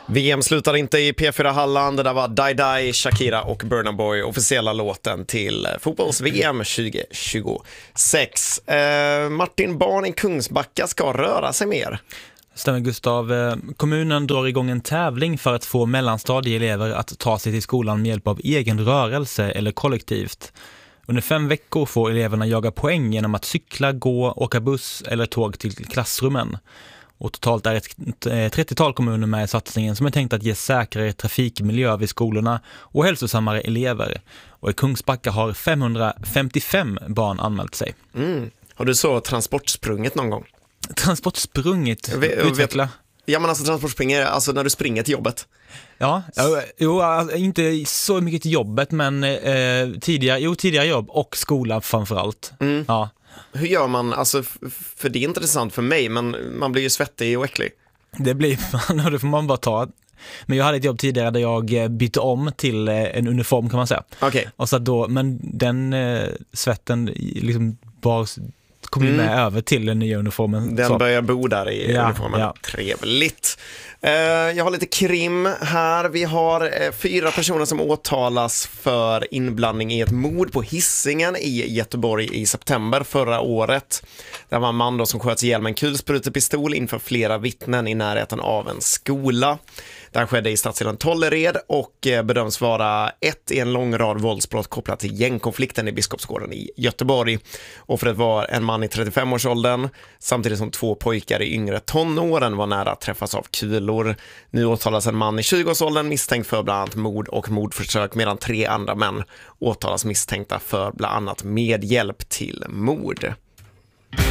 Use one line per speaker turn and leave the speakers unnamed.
VM slutar inte i P4 Halland. Det där var Die Die, Shakira och Burna Boy, officiella låten till fotbolls-VM 2026. Martin, barn i Kungsbacka ska röra sig mer.
Stämmer Gustav. Kommunen drar igång en tävling för att få mellanstadieelever att ta sig till skolan med hjälp av egen rörelse eller kollektivt. Under 5 veckor får eleverna jaga poäng genom att cykla, gå, åka buss eller tåg till klassrummen. Och totalt är ett 30-tal kommuner med i satsningen som är tänkt att ge säkrare trafikmiljö vid skolorna och hälsosammare elever. Och i Kungsbacka har 555 barn anmält sig.
Har du så transportsprunget någon gång?
Transportsprunget? Utveckla.
Ja, men alltså transportspringer, alltså när du springer till jobbet.
Ja, inte så mycket till jobbet, men tidigare jobb och skola framförallt. Ja.
Hur gör man, alltså, för det är intressant för mig, men man blir ju svettig och äcklig.
Det blir man, och det får man bara ta. Men jag hade ett jobb tidigare där jag bytte om till en uniform, kan man säga.
Okay.
Och så då, men den svetten liksom bara kom med över till den nya uniformen.
Den
så.
Börjar bo där i uniformen.
Ja.
Trevligt. Jag har lite krim här. Vi har 4 personer som åtalas för inblandning i ett mord på Hisingen i Göteborg i september förra året. Det var en man då som sköts ihjäl med en kulsprutepistol inför flera vittnen i närheten av en skola. Det här skedde i stadsdelen Tollered och bedöms vara ett i en lång rad våldsbrott kopplat till gängkonflikten i Biskopsgården i Göteborg. Offret var en man i 35-årsåldern, samtidigt som 2 pojkar i yngre tonåren var nära att träffas av kulor. Nu åtalas en man i 20-årsåldern misstänkt för bland annat mord och mordförsök, medan 3 andra män åtalas misstänkta för bland annat medhjälp till mord.